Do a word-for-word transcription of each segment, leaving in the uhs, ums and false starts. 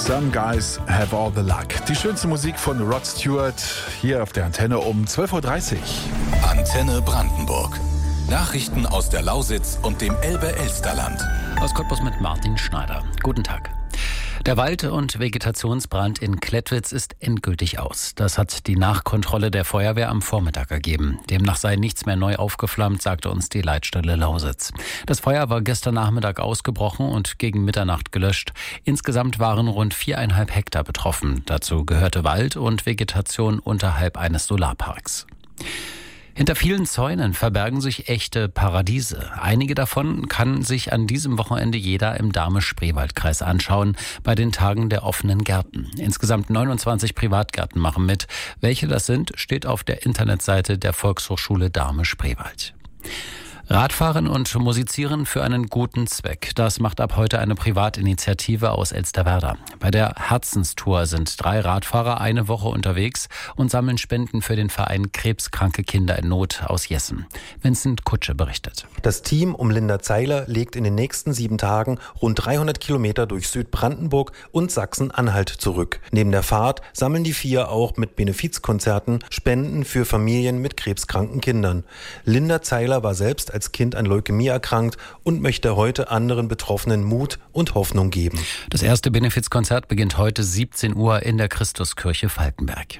Some Guys Have All the Luck. Die schönste Musik von Rod Stewart hier auf der Antenne um zwölf Uhr dreißig. Antenne Brandenburg. Nachrichten aus der Lausitz und dem Elbe-Elsterland. Aus Cottbus mit Martin Schneider. Guten Tag. Der Wald- und Vegetationsbrand in Klettwitz ist endgültig aus. Das hat die Nachkontrolle der Feuerwehr am Vormittag ergeben. Demnach sei nichts mehr neu aufgeflammt, sagte uns die Leitstelle Lausitz. Das Feuer war gestern Nachmittag ausgebrochen und gegen Mitternacht gelöscht. Insgesamt waren rund viereinhalb Hektar betroffen. Dazu gehörte Wald und Vegetation unterhalb eines Solarparks. Hinter vielen Zäunen verbergen sich echte Paradiese. Einige davon kann sich an diesem Wochenende jeder im Dahme-Spreewald-Kreis anschauen, bei den Tagen der offenen Gärten. Insgesamt neunundzwanzig Privatgärten machen mit. Welche das sind, steht auf der Internetseite der Volkshochschule Dahme-Spreewald. Radfahren und Musizieren für einen guten Zweck. Das macht ab heute eine Privatinitiative aus Elsterwerda. Bei der Herzenstour sind drei Radfahrer eine Woche unterwegs und sammeln Spenden für den Verein Krebskranke Kinder in Not aus Jessen. Vincent Kutsche berichtet. Das Team um Linda Zeiler legt in den nächsten sieben Tagen rund dreihundert Kilometer durch Südbrandenburg und Sachsen-Anhalt zurück. Neben der Fahrt sammeln die vier auch mit Benefizkonzerten Spenden für Familien mit krebskranken Kindern. Linda Zeiler war selbst als Kind an Leukämie erkrankt und möchte heute anderen Betroffenen Mut und Hoffnung geben. Das erste Benefizkonzert beginnt heute siebzehn Uhr in der Christuskirche Falkenberg.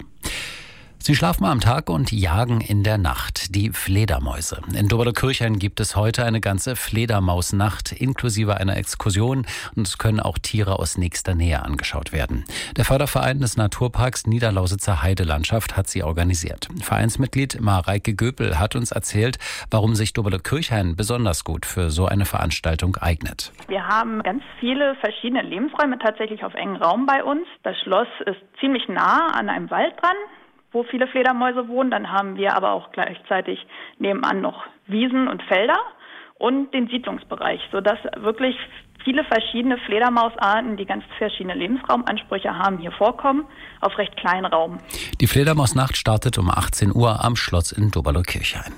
Sie schlafen am Tag und jagen in der Nacht. Die Fledermäuse. In Doberder-Kirchhain gibt es heute eine ganze Fledermausnacht inklusive einer Exkursion und es können auch Tiere aus nächster Nähe angeschaut werden. Der Förderverein des Naturparks Niederlausitzer Heidelandschaft hat sie organisiert. Vereinsmitglied Mareike Göpel hat uns erzählt, warum sich Doberder-Kirchhain besonders gut für so eine Veranstaltung eignet. Wir haben ganz viele verschiedene Lebensräume tatsächlich auf engem Raum bei uns. Das Schloss ist ziemlich nah an einem Wald dran, wo viele Fledermäuse wohnen. Dann haben wir aber auch gleichzeitig nebenan noch Wiesen und Felder und den Siedlungsbereich, sodass wirklich viele verschiedene Fledermausarten, die ganz verschiedene Lebensraumansprüche haben, hier vorkommen, auf recht kleinen Raum. Die Fledermausnacht startet um achtzehn Uhr am Schloss in Doberder-Kirchhain.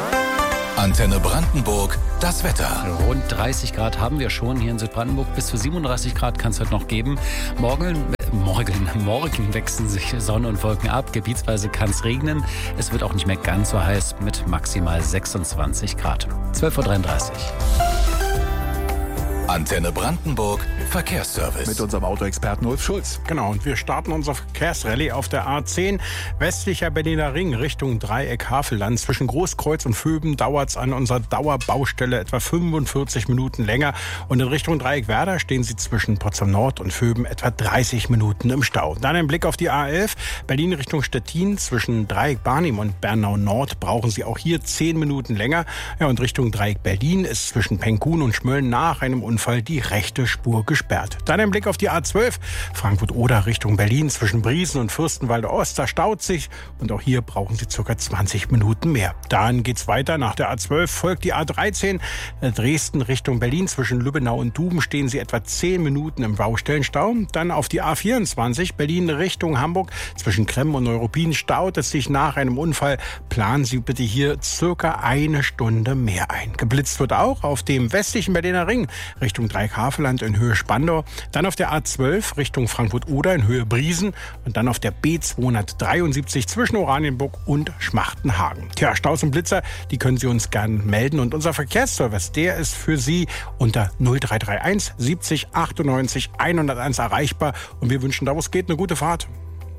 Antenne Brandenburg, das Wetter. Rund dreißig Grad haben wir schon hier in Südbrandenburg. Bis zu siebenunddreißig Grad kann es heute noch geben. Morgen, morgen, morgen wechseln sich Sonne und Wolken ab. Gebietsweise kann es regnen. Es wird auch nicht mehr ganz so heiß mit maximal sechsundzwanzig Grad. zwölf Uhr dreiunddreißig. Antenne Brandenburg, Verkehrsservice. Mit unserem Autoexperten Ulf Schulz. Genau, und wir starten unser Verkehrsrallye auf der A zehn. Westlicher Berliner Ring Richtung Dreieck Havelland. Zwischen Großkreuz und Vöben dauert es an unserer Dauerbaustelle etwa fünfundvierzig Minuten länger. Und in Richtung Dreieck Werder stehen Sie zwischen Potsdam Nord und Vöben etwa dreißig Minuten im Stau. Dann ein Blick auf die A elf. Berlin Richtung Stettin. Zwischen Dreieck Barnim und Bernau Nord brauchen Sie auch hier zehn Minuten länger. Ja, und Richtung Dreieck Berlin ist zwischen Penkun und Schmölln nach einem Unfall die rechte Spur gesperrt. Dann ein Blick auf die A zwölf, Frankfurt-Oder Richtung Berlin, zwischen Briesen und Fürstenwalde Ost, da staut sich und auch hier brauchen Sie ca. zwanzig Minuten mehr. Dann geht's weiter, nach der A zwölf folgt die A dreizehn, Dresden Richtung Berlin, zwischen Lübbenau und Duben stehen Sie etwa zehn Minuten im Baustellenstau. Dann auf die A vierundzwanzig, Berlin Richtung Hamburg, zwischen Kremmen und Neuruppin staut es sich nach einem Unfall. Planen Sie bitte hier circa eine Stunde mehr ein. Geblitzt wird auch auf dem westlichen Berliner Ring Richtung Dreieck Havelland in Höhe Spandau, dann auf der A zwölf Richtung Frankfurt-Oder in Höhe Briesen und dann auf der B zweihundertdreiundsiebzig zwischen Oranienburg und Schmachtenhagen. Tja, Staus und Blitzer, die können Sie uns gern melden und unser Verkehrsservice, der ist für Sie unter null drei drei eins siebzig achtundneunzig hunderteins erreichbar und wir wünschen da, wo es geht, eine gute Fahrt.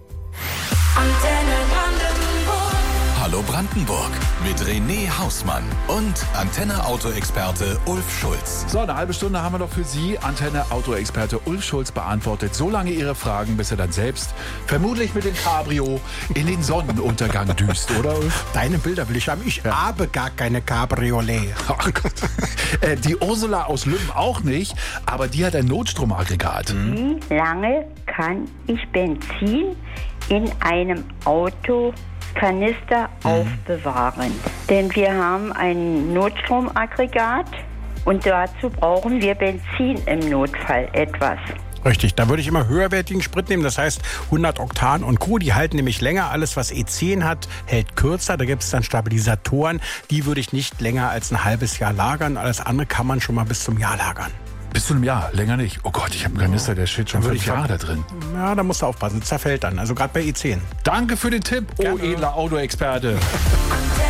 Antenne Brandenburg. Hallo Brandenburg mit René Hausmann und Antenne-Autoexperte Ulf Schulz. So, eine halbe Stunde haben wir noch für Sie. Antenne-Autoexperte Ulf Schulz beantwortet so lange Ihre Fragen, bis er dann selbst vermutlich mit dem Cabrio in den Sonnenuntergang düst, oder Ulf? Deine Bilder will ich haben. Ich ja. habe gar keine Cabriolet. Ach Gott. äh, die Ursula aus Lübben auch nicht, aber die hat ein Notstromaggregat. Wie lange kann ich Benzin in einem Auto Kanister mhm. aufbewahren? Denn wir haben ein Notstromaggregat und dazu brauchen wir Benzin im Notfall etwas. Richtig, da würde ich immer höherwertigen Sprit nehmen, das heißt hundert Oktan und Co. Die halten nämlich länger, alles was E zehn hat, hält kürzer, da gibt es dann Stabilisatoren, die würde ich nicht länger als ein halbes Jahr lagern, alles andere kann man schon mal bis zum Jahr lagern. Bis zu einem Jahr, länger nicht. Oh Gott, ich habe einen Kanister, der steht schon fünf Jahre da drin. Ja, da musst du aufpassen, zerfällt dann. Also gerade bei i zehn. Danke für den Tipp, oh edler Autoexperte.